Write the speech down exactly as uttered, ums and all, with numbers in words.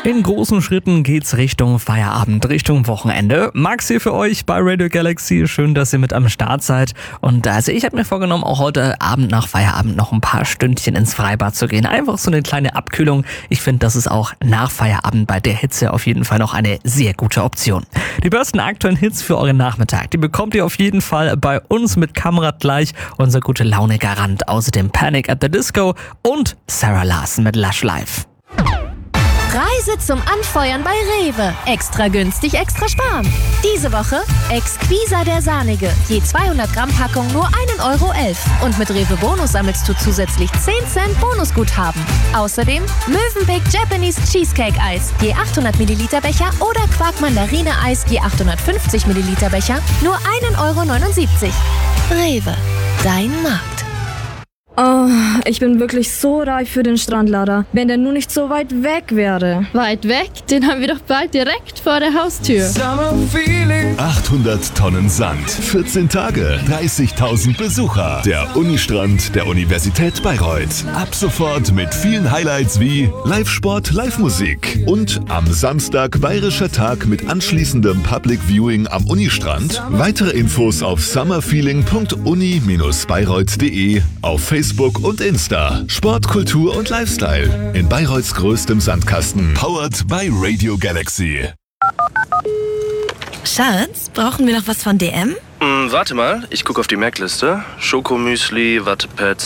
In großen Schritten geht's Richtung Feierabend, Richtung Wochenende. Max hier für euch bei Radio Galaxy. Schön, dass ihr mit am Start seid. Und also ich habe mir vorgenommen, auch heute Abend nach Feierabend noch ein paar Stündchen ins Freibad zu gehen. Einfach so eine kleine Abkühlung. Ich finde, das ist auch nach Feierabend bei der Hitze auf jeden Fall noch eine sehr gute Option. Die besten aktuellen Hits für euren Nachmittag, die bekommt ihr auf jeden Fall bei uns mit Kamerad gleich. Unser gute Laune-Garant. Außerdem Panic at the Disco und Sarah Larson mit Lush Life. Reise zum Anfeuern bei Rewe. Extra günstig, extra sparen. Diese Woche Exquisa der Sahnige. Je zweihundert Gramm Packung nur ein Euro elf. Und mit Rewe Bonus sammelst du zusätzlich zehn Cent Bonusguthaben. Außerdem Mövenpick Japanese Cheesecake Eis. Je achthundert Milliliter Becher oder Quark Mandarine Eis. Je achthundertfünfzig Milliliter Becher. Nur ein Euro neunundsiebzig. Rewe. Dein Markt. Oh, ich bin wirklich so reif für den Strandlader. Wenn der nur nicht so weit weg wäre. Weit weg? Den haben wir doch bald direkt vor der Haustür. achthundert Tonnen Sand, vierzehn Tage, dreißigtausend Besucher. Der Unistrand der Universität Bayreuth. Ab sofort mit vielen Highlights wie Live-Sport, Live-Musik. Und am Samstag Bayerischer Tag mit anschließendem Public Viewing am Unistrand. Weitere Infos auf summerfeeling punkt uni bindestrich bayreuth punkt de, auf Facebook Facebook und Insta. Sport, Kultur und Lifestyle. In Bayreuths größtem Sandkasten. Powered by Radio Galaxy. Schatz, brauchen wir noch was von D M? Mm, warte mal, ich gucke auf die Merkliste. Schokomüsli, Wattepads,